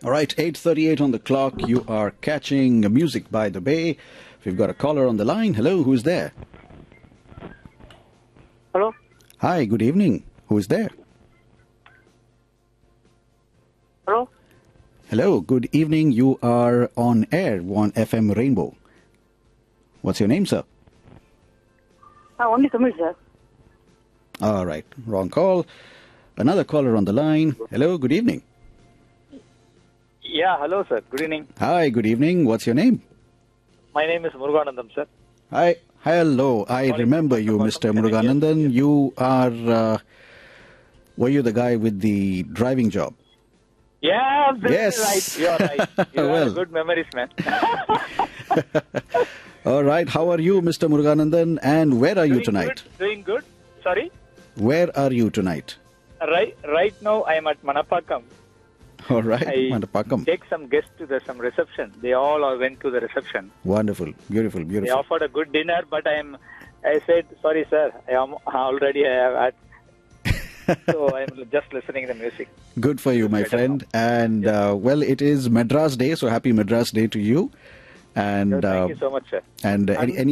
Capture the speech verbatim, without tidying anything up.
All right, eight thirty-eight on the clock. You are catching Music by the Bay. We've got a caller on the line. Hello, who's there? Hello? Hi, good evening. Who's there? Hello? Hello, good evening. You are on air on F M Rainbow. What's your name, sir? Ah, only Tamil, sir. All right, wrong call. Another caller on the line. Hello, good evening. Yeah, hello, sir. Good evening. Hi, good evening. What's your name? My name is Muruganandam, sir. Hi. Hello. I Morning, remember you, Mister Mister Muruganandam. Muruganandan. Yes, yes. You are, uh, were you the guy with the driving job? Yeah, absolutely Yes. right. You're right. You Well. have good memories, man. All right. How are you, Mister Muruganandan? And where are you Doing tonight? Good, doing good. Sorry. Where are you tonight? Right, right now I am at Manapakam. All right. I Mandapakam. take some guests to the some reception. They all are- went to the reception. Wonderful. Beautiful. They Beautiful. offered a good dinner, but I am. I said, sorry, sir. I am already I have had. So I am just listening to the music. Good for you, my Better friend. And, uh, well, it is Madras Day, so happy Madras Day to you. And, So thank uh, you so much, sir. and uh, any, any